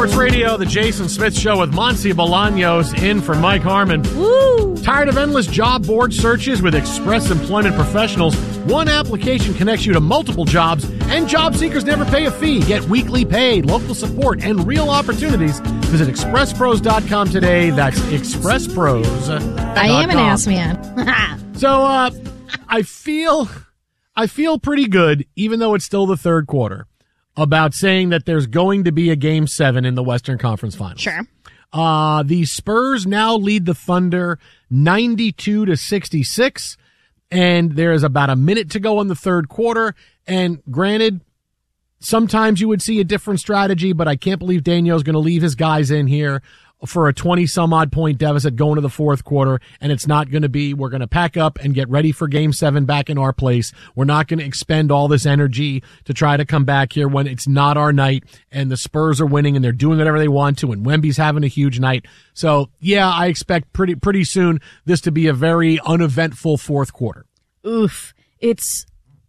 Sports Radio, the Jason Smith Show with Monty Bolaños in for Mike Harmon. Woo! Tired of endless job board searches with Express Employment Professionals? One application connects you to multiple jobs, and job seekers never pay a fee. Get weekly pay, local support, and real opportunities. Visit expresspros.com today. That's expresspros.com. I am an ass man. So I feel pretty good, even though it's still the third quarter, about saying that there's going to be a Game 7 in the Western Conference Finals. Sure. The Spurs now lead the Thunder 92-66, and there is about a minute to go in the third quarter. And granted, sometimes you would see a different strategy, but I can't believe Daniel's going to leave his guys in here for a 20-some-odd point deficit going to the fourth quarter, and it's not going to be, we're going to pack up and get ready for Game 7 back in our place. We're not going to expend all this energy to try to come back here when it's not our night, and the Spurs are winning, and they're doing whatever they want to, and Wemby's having a huge night. So, yeah, I expect pretty soon this to be a very uneventful fourth quarter. Oof. It's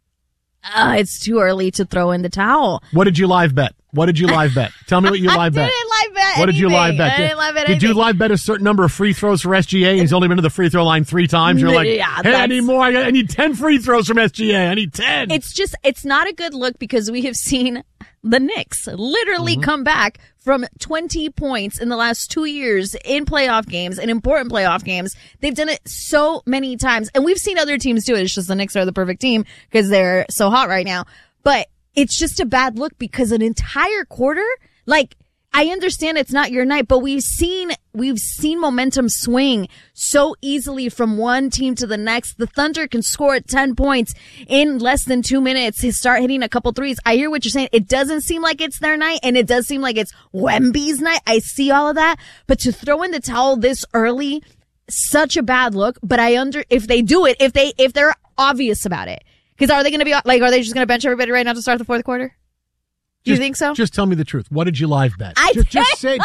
too early to throw in the towel. What did you live bet? Tell me what you live bet. I didn't live bet What did you live bet? I didn't live bet Did you anything. live bet a certain number of free throws for SGA and he's only been to the free throw line 3 times? You're like, Yeah, hey, I need more. I need 10 free throws from SGA. I need 10. It's not a good look because we have seen the Knicks literally come back from 20 points in the last 2 years in playoff games, in important playoff games. They've done it so many times, and we've seen other teams do it. It's just the Knicks are the perfect team because they're so hot right now. But it's just a bad look because an entire quarter, like, I understand it's not your night, but we've seen momentum swing so easily from one team to the next. The Thunder can score 10 points in less than 2 minutes, start hitting a couple threes. I hear what you're saying. It doesn't seem like it's their night, and it does seem like it's Wemby's night. I see all of that, but to throw in the towel this early, such a bad look. But if they do it, if they're obvious about it, because are they going to be like, are they just going to bench everybody right now to start the fourth quarter? Do you think so? Just tell me the truth. What did you live bet? Just say.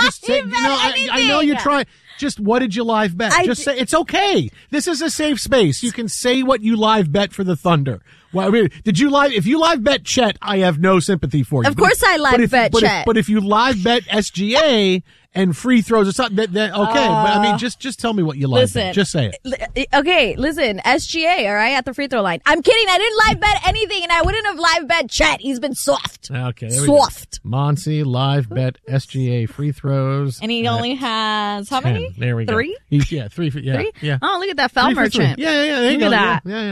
I know you're trying. Just what did you live bet? Say it's okay. This is a safe space. You can say what you live bet for the Thunder. Well, I mean, did you live? If you live bet Chet, I have no sympathy for you. Of course, I live bet Chet. But if you live bet SGA and free throws or something, okay. But I mean, just tell me what you live bet. Just say it. Okay, listen, SGA, all right, at the free throw line. I'm kidding. I didn't live bet anything, and I wouldn't have live bet Chet. He's been soft. Okay, soft. Monty live bet SGA free throws, and he only has how 10. many? There we go. 3. Three. Yeah, 3? Yeah. Oh, look at that foul merchant. Yeah. Look at that. Yeah.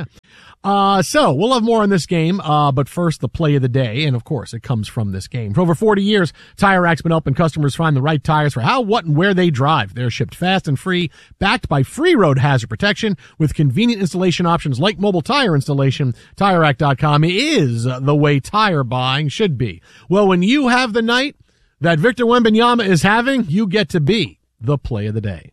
So we'll have more on this game, but first the play of the day, and of course it comes from this game. For over 40 years, Tire Rack's been helping customers find the right tires for how, what, and where they drive. They're shipped fast and free, backed by free road hazard protection with convenient installation options like mobile tire installation. TireRack.com is the way tire buying should be. Well, when you have the night that Victor Wembanyama is having, you get to be the play of the day.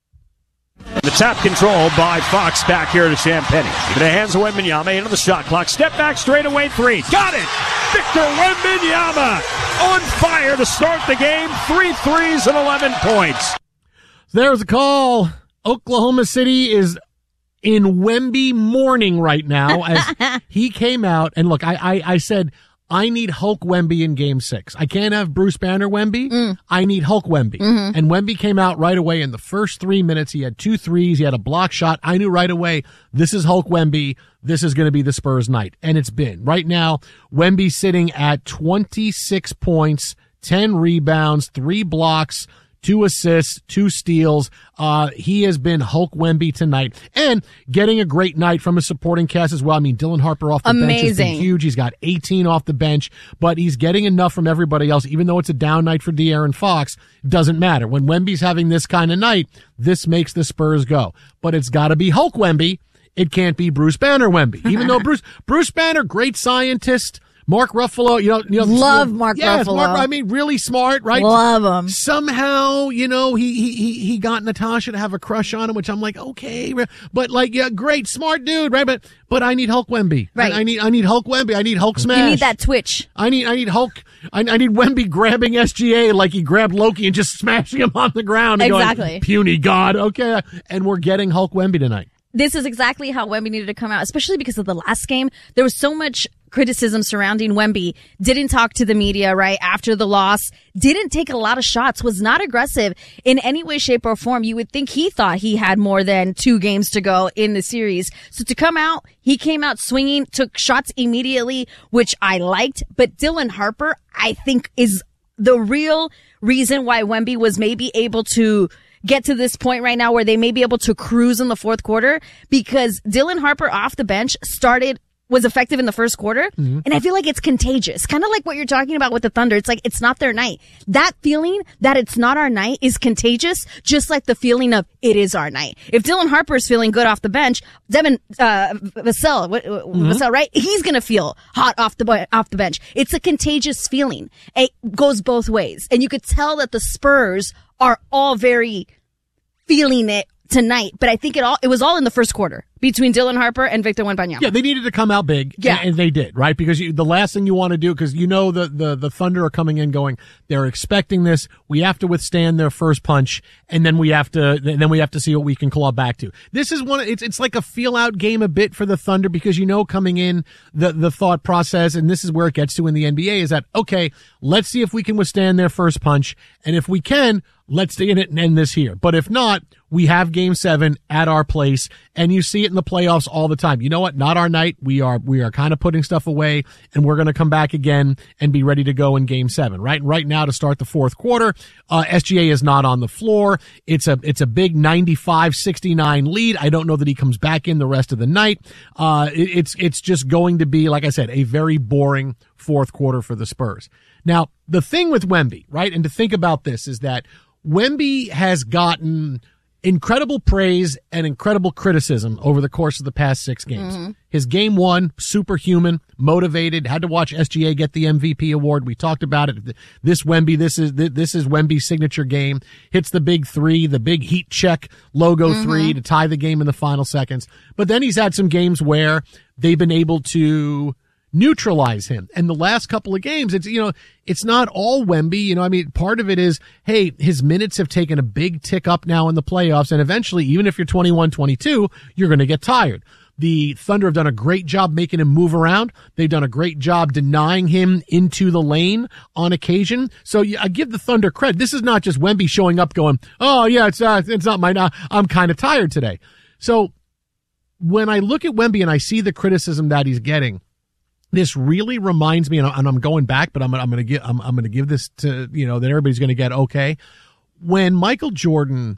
The tap control by Fox back here to Champagnie. In the hands of Wembanyama, into the shot clock. Step back, straightaway 3. Got it! Victor Wembanyama on fire to start the game. 3 threes and 11 points. There's a call. Oklahoma City is in Wemby mourning right now as he came out. And look, I said, I need Hulk Wemby in Game 6. I can't have Bruce Banner Wemby. I need Hulk Wemby. And Wemby came out right away in the first 3 minutes. He had 2 threes. He had a block shot. I knew right away, this is Hulk Wemby. This is going to be the Spurs night. And it's been. Right now, Wemby sitting at 26 points, 10 rebounds, 3 blocks, 2 assists, 2 steals. He has been Hulk Wemby tonight and getting a great night from his supporting cast as well. I mean, Dylan Harper off the bench has been huge. He's got 18 off the bench, but he's getting enough from everybody else. Even though it's a down night for De'Aaron Fox, it doesn't matter. When Wemby's having this kind of night, this makes the Spurs go. But it's got to be Hulk Wemby. It can't be Bruce Banner Wemby. Even though Bruce Banner, great scientist. Mark Ruffalo, love Mark Ruffalo. I mean, really smart, right? Love him. Somehow, he got Natasha to have a crush on him, which I'm like, okay, but great, smart dude, right? But I need Hulk Wemby. Right. I need Hulk Wemby. I need Hulk smash. You need that twitch. I need Hulk. I need Wemby grabbing SGA like he grabbed Loki and just smashing him on the ground. And exactly. Going, puny God. Okay. And we're getting Hulk Wemby tonight. this is exactly how Wemby needed to come out, especially because of the last game. There was so much criticism surrounding Wemby. Didn't talk to the media right after the loss. Didn't take a lot of shots. Was not aggressive in any way, shape, or form. You would think he thought he had more than 2 games to go in the series. So to come out, he came out swinging, took shots immediately, which I liked. But Dylan Harper, I think, is the real reason why Wemby was maybe able to get to this point right now where they may be able to cruise in the fourth quarter, because Dylan Harper off the bench was effective in the first quarter. Mm-hmm. And I feel like it's contagious. Kind of like what you're talking about with the Thunder. It's like, it's not their night. That feeling that it's not our night is contagious, just like the feeling of it is our night. If Dylan Harper is feeling good off the bench, Devin, Vassell, right? He's going to feel hot off the bench. It's a contagious feeling. It goes both ways. And you could tell that the Spurs are all very feeling it tonight, but I think it was all in the first quarter between Dylan Harper and Victor Wembanyama. Yeah, they needed to come out big, and they did, right? Because the last thing you want to do, because the Thunder are coming in going, they're expecting this. We have to withstand their first punch, and then we have to see what we can claw back to. This is it's like a feel out game a bit for the Thunder, because coming in the thought process, and this is where it gets to in the NBA, is that okay, let's see if we can withstand their first punch, and if we can, let's stay in it and end this here. But if not, we have Game 7 at our place, and you see it in the playoffs all the time. You know what? Not our night. We are kind of putting stuff away, and we're going to come back again and be ready to go in Game 7, right? And right now, to start the fourth quarter, SGA is not on the floor. It's a big 95-69 lead. I don't know that he comes back in the rest of the night. It's just going to be, like I said, a very boring fourth quarter for the Spurs. Now, the thing with Wemby, right, and to think about this, is that Wemby has gotten incredible praise and incredible criticism over the course of the past 6 games. Mm-hmm. His game 1, superhuman, motivated, had to watch SGA get the MVP award. We talked about it. This Wemby, this is Wemby's signature game. Hits the big 3, the big heat check logo 3 to tie the game in the final seconds. But then he's had some games where they've been able to neutralize him. And the last couple of games, it's not all Wemby. Part of it is, hey, his minutes have taken a big tick up now in the playoffs. And eventually, even if you're 21-22, you're going to get tired. The Thunder have done a great job making him move around. They've done a great job denying him into the lane on occasion. So I give the Thunder credit. This is not just Wemby showing up going, oh yeah, it's not mine. I'm kind of tired today. So when I look at Wemby and I see the criticism that he's getting, this really reminds me, and I'm going back, but I'm going to give this to, that everybody's going to get okay. When Michael Jordan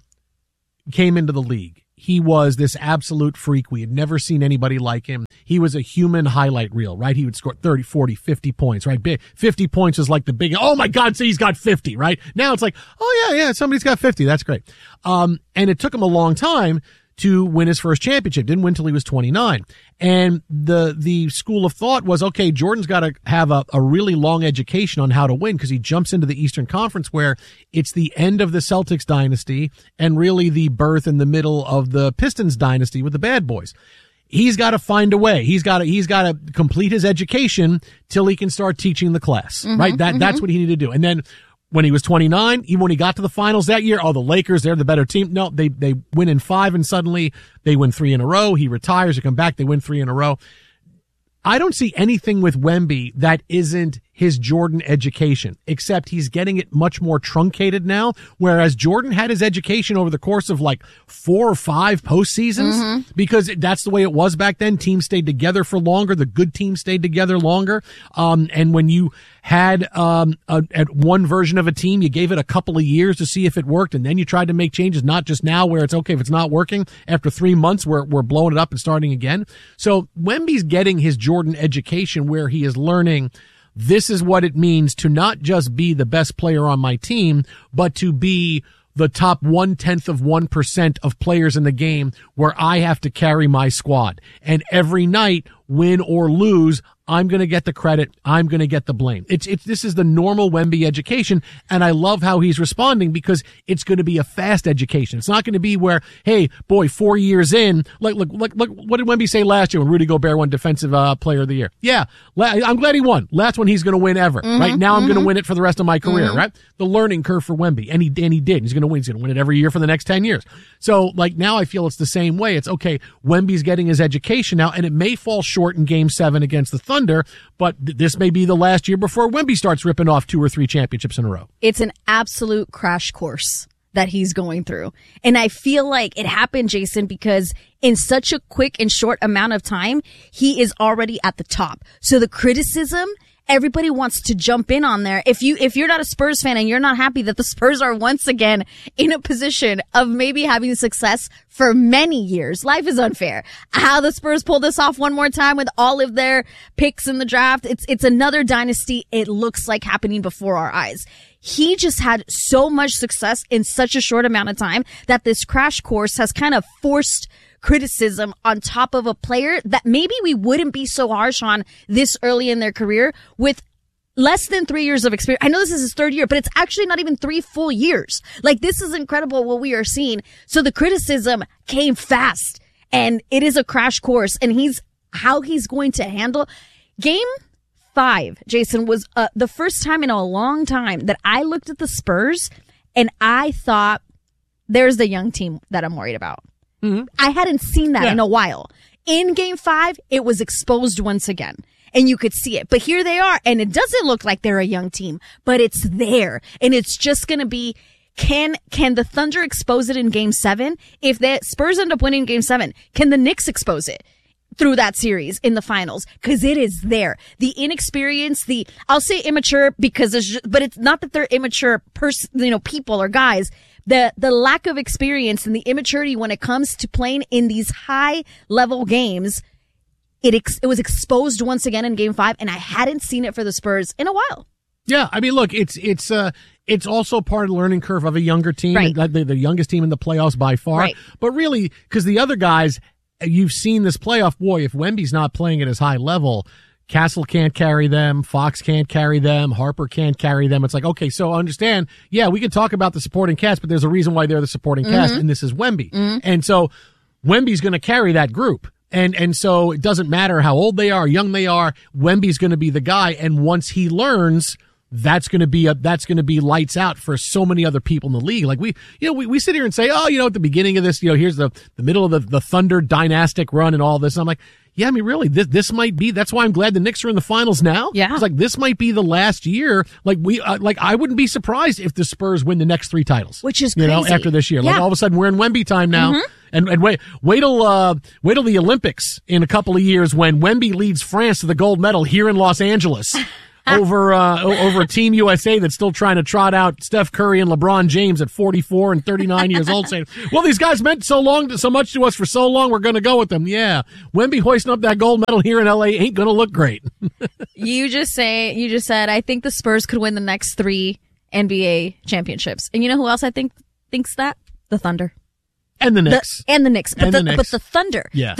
came into the league, he was this absolute freak. We had never seen anybody like him. He was a human highlight reel, right? He would score 30, 40, 50 points, right? 50 points was like the big, oh my God, so he's got 50, right? Now it's like, oh yeah, somebody's got 50. That's great. And it took him a long time to win his first championship. Didn't win till he was 29. And the school of thought was, okay, Jordan's got to have a really long education on how to win, because he jumps into the Eastern Conference where it's the end of the Celtics dynasty and really the birth in the middle of the Pistons dynasty with the bad boys. He's got to find a way. He's got to complete his education till he can start teaching the class, right? That's what he needed to do. And then when he was 29, even when he got to the finals that year, the Lakers, they're the better team. No, they win in 5, and suddenly they win 3 in a row. He retires, they come back, they win 3 in a row. I don't see anything with Wemby that isn't his Jordan education, except he's getting it much more truncated now, whereas Jordan had his education over the course of like 4 or 5 postseasons, because that's the way it was back then. Teams stayed together for longer. The good teams stayed together longer. And when you had at one version of a team, you gave it a couple of years to see if it worked, and then you tried to make changes, not just now where it's okay, if it's not working, after 3 months we're blowing it up and starting again. So Wemby's getting his Jordan education, where he is learning, this is what it means to not just be the best player on my team, but to be the top 0.1% of players in the game, where I have to carry my squad. And every night win or lose, I'm going to get the credit. I'm going to get the blame. This is the normal Wemby education. And I love how he's responding because it's going to be a fast education. It's not going to be where, hey, boy, 4 years in, look, what did Wemby say last year when Rudy Gobert won Defensive Player of the Year? Yeah. I'm glad he won. Last one he's going to win ever, right? Now I'm going to win it for the rest of my career, right? The learning curve for Wemby. And he did. He's going to win. He's going to win it every year for the next 10 years. So like now I feel it's the same way. It's okay. Wemby's getting his education now, and it may fall short in Game 7 against the Thunder, but this may be the last year before Wemby starts ripping off 2 or 3 championships in a row. It's an absolute crash course that he's going through. And I feel like it happened, Jason, because in such a quick and short amount of time, he is already at the top. So the criticism, everybody wants to jump in on there. If you're not a Spurs fan and you're not happy that the Spurs are once again in a position of maybe having success for many years, life is unfair. How the Spurs pull this off one more time with all of their picks in the draft, it's another dynasty. It looks like happening before our eyes. He just had so much success in such a short amount of time that this crash course has kind of forced criticism on top of a player that maybe we wouldn't be so harsh on this early in their career with less than 3 years of experience. I know this is his 3rd year, but it's actually not even 3 full years. Like, this is incredible what we are seeing. So the criticism came fast, and it is a crash course, and how he's going to handle Game 5, Jason, was the first time in a long time that I looked at the Spurs and I thought, there's the young team that I'm worried about. Mm-hmm. I hadn't seen that in a while. In Game 5, it was exposed once again, and you could see it. But here they are, and it doesn't look like they're a young team, but it's there, and it's just going to be, can the Thunder expose it in Game 7? If the Spurs end up winning Game 7, can the Knicks expose it through that series in the finals? Because it is there. The inexperience, I'll say immature because but it's not that they're immature people or guys. The lack of experience and the immaturity when it comes to playing in these high level games, it was exposed once again in Game 5, and I hadn't seen it for the Spurs in a while. Yeah, I mean, look, it's also part of the learning curve of a younger team, right. The youngest team in the playoffs by far. Right. But really, because the other guys, you've seen this playoff, boy, if Wemby's not playing at his high level, Castle can't carry them, Fox can't carry them, Harper can't carry them. It's like, okay, so understand, yeah, we can talk about the supporting cast, but there's a reason why they're the supporting cast, and this is Wemby. Mm-hmm. And so Wemby's going to carry that group. And so it doesn't matter how old they are, young they are, Wemby's going to be the guy. And once he learns, that's going to be lights out for so many other people in the league. Like we sit here and say, oh, at the beginning of this, here's the middle of the Thunder dynastic run and all this. And I'm like, yeah, I mean, really, this might be, that's why I'm glad the Knicks are in the finals now. Yeah. It's like, this might be the last year. Like I wouldn't be surprised if the Spurs win the next 3 titles. Which is crazy. After this year. Yeah. Like all of a sudden we're in Wemby time now. Mm-hmm. And wait till the Olympics in a couple of years when Wemby leads France to the gold medal here in Los Angeles. over Team USA that's still trying to trot out Steph Curry and LeBron James at 44 and 39 years old, saying, well, these guys meant so much to us for so long, we're going to go with them. Yeah. Wemby hoisting up that gold medal here in LA ain't going to look great. You just said, I think the Spurs could win the next 3 NBA championships. And you know who else I think thinks that? The Thunder. And the Knicks. But the Thunder. Yeah.